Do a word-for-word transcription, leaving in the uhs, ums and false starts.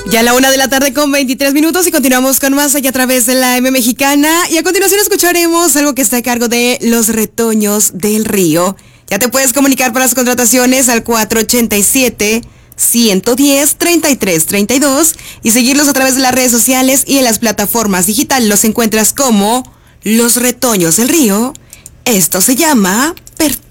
Ya a la una de la tarde con veintitrés minutos y continuamos con más allá a través de la M Mexicana. Y a continuación escucharemos algo que está a cargo de Los Retoños del Río. Ya te puedes comunicar para las contrataciones al cuatro ochenta y siete, ciento diez, treinta y tres treinta y dos y seguirlos a través de las redes sociales y en las plataformas digitales. Los encuentras como Los Retoños del Río. Esto se llama Perfecto.